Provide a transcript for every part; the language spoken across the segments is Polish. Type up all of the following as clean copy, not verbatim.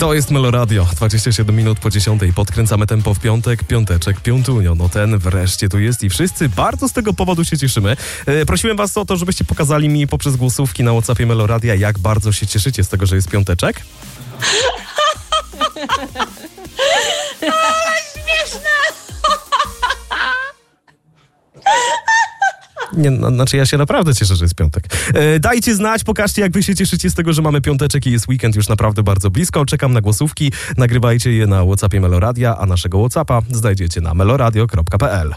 To jest Meloradio, 27 minut po 10. Podkręcamy tempo w piątek, piąteczek, piątunio. No ten wreszcie tu jest i wszyscy bardzo z tego powodu się cieszymy. Prosiłem was o to, żebyście pokazali mi poprzez głosówki na WhatsAppie Meloradia, jak bardzo się cieszycie z tego, że jest piąteczek. Ale śmieszne! Nie, znaczy ja się naprawdę cieszę, że jest piątek. Dajcie znać, pokażcie, jak wy się cieszycie z tego, że mamy piąteczek i jest weekend już naprawdę bardzo blisko. Czekam na głosówki, nagrywajcie je na WhatsAppie Meloradia, a naszego WhatsAppa znajdziecie na meloradio.pl.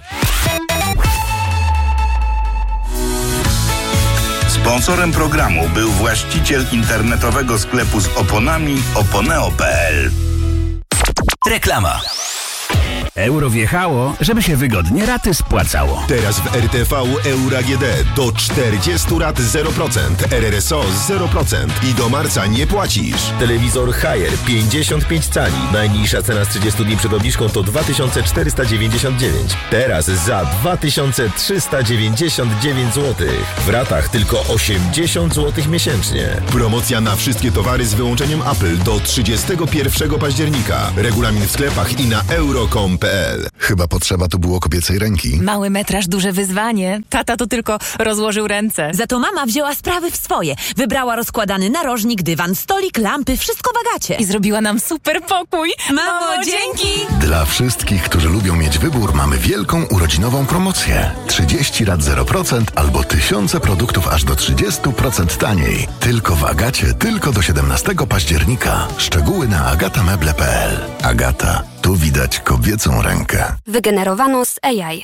Sponsorem programu był właściciel internetowego sklepu z oponami oponeo.pl. Reklama. Euro wjechało, żeby się wygodnie raty spłacało. Teraz w RTV Euro AGD do 40 rat 0%, RRSO 0% i do marca nie płacisz. Telewizor Haier 55 cali. Najniższa cena z 30 dni przed obniżką to 2499. Teraz za 2399 zł. W ratach tylko 80 zł miesięcznie. Promocja na wszystkie towary z wyłączeniem Apple do 31 października. Regulamin w sklepach i na euro.com.pl. Chyba potrzeba tu było kobiecej ręki. Mały metraż, duże wyzwanie. Tata to tylko rozłożył ręce. Za to mama wzięła sprawy w swoje. Wybrała rozkładany narożnik, dywan, stolik, lampy, wszystko w Agacie. I zrobiła nam super pokój. Mamo, dzięki! Dla wszystkich, którzy lubią mieć wybór, mamy wielką urodzinową promocję. 30 rat 0% albo tysiące produktów aż do 30% taniej. Tylko w Agacie, tylko do 17 października. Szczegóły na agatameble.pl. Agata, tu widać kobiecą rękę. Wygenerowano z AI.